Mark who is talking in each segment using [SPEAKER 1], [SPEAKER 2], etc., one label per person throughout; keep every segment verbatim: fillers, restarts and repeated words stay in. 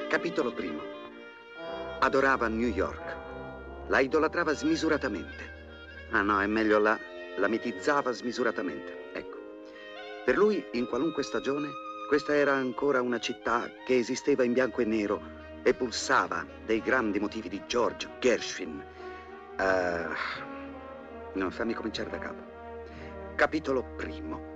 [SPEAKER 1] Capitolo primo. Adorava New York. La idolatrava smisuratamente. Ah no, è meglio la, la mitizzava smisuratamente. Ecco. Per lui, in qualunque stagione, questa era ancora una città che esisteva in bianco e nero e pulsava dei grandi motivi di George Gershwin. Uh, no, fammi cominciare da capo. Capitolo primo.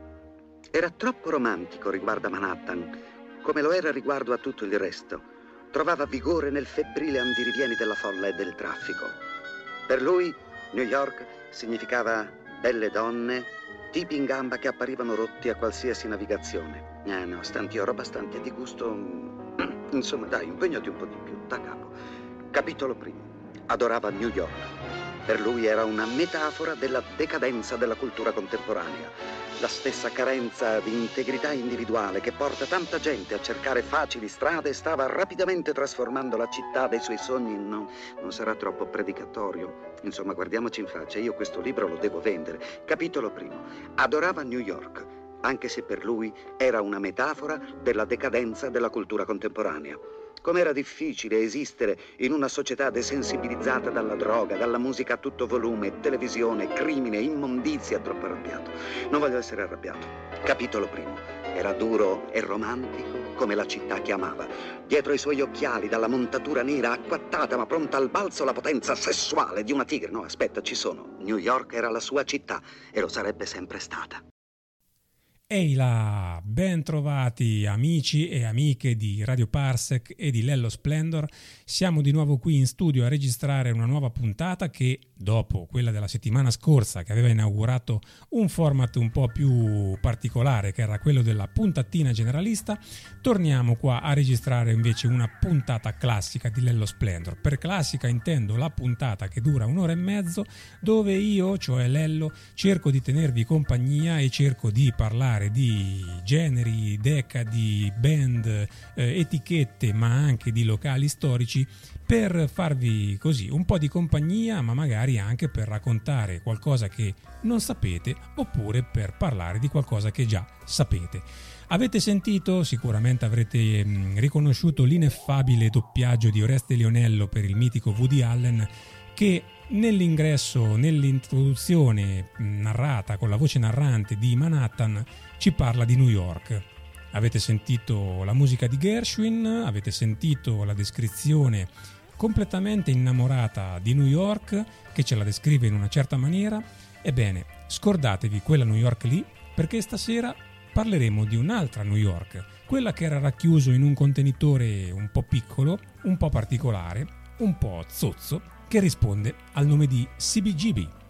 [SPEAKER 1] Era troppo romantico riguardo a Manhattan, come lo era riguardo a tutto il resto. Trovava vigore nel febbrile andirivieni della folla e del traffico. Per lui, New York significava belle donne, tipi in gamba che apparivano rotti a qualsiasi navigazione. Eh no, stanti oro, bastanti e di gusto... Insomma, dai, impegnati un po' di più, da capo. Capitolo primo. Adorava New York. Per lui era una metafora della decadenza della cultura contemporanea. La stessa carenza di integrità individuale che porta tanta gente a cercare facili strade stava rapidamente trasformando la città dei suoi sogni in... No, non sarà troppo predicatorio. Insomma, guardiamoci in faccia, io questo libro lo devo vendere. Capitolo primo. Adorava New York, anche se per lui era una metafora della decadenza della cultura contemporanea. Com'era difficile esistere in una società desensibilizzata dalla droga, dalla musica a tutto volume, televisione, crimine, immondizia. Troppo arrabbiato. Non voglio essere arrabbiato. Capitolo primo. Era duro e romantico come la città che amava. Dietro i suoi occhiali, dalla montatura nera, acquattata ma pronta al balzo, la potenza sessuale di una tigre. No, aspetta, ci sono. New York era la sua città e lo sarebbe sempre stata.
[SPEAKER 2] Ehi là, ben trovati amici e amiche di Radio Parsec e di Lello Splendor. Siamo di nuovo qui in studio a registrare una nuova puntata che, dopo quella della settimana scorsa che aveva inaugurato un format un po' più particolare, che era quello della puntatina generalista, torniamo qua a registrare invece una puntata classica di Lello Splendor. Per classica intendo la puntata che dura un'ora e mezzo, dove io, cioè Lello, cerco di tenervi compagnia e cerco di parlare di generi, decadi, band, eh, etichette, ma anche di locali storici, per farvi così un po' di compagnia, ma magari anche per raccontare qualcosa che non sapete, oppure per parlare di qualcosa che già sapete. Avete sentito, sicuramente avrete mh, riconosciuto l'ineffabile doppiaggio di Oreste Lionello per il mitico Woody Allen, che nell'ingresso, nell'introduzione narrata con la voce narrante di Manhattan ci parla di New York. Avete sentito la musica di Gershwin, avete sentito la descrizione completamente innamorata di New York, che ce la descrive in una certa maniera. Ebbene, scordatevi quella New York lì, perché stasera parleremo di un'altra New York, quella che era racchiuso in un contenitore un po' piccolo, un po' particolare, un po' zozzo, che risponde al nome di C B G B.